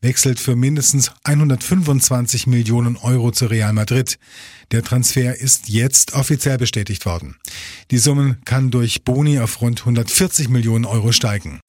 wechselt für mindestens 125 Millionen Euro zu Real Madrid. Der Transfer ist jetzt offiziell bestätigt worden. Die Summe kann durch Boni auf rund 140 Millionen Euro steigen.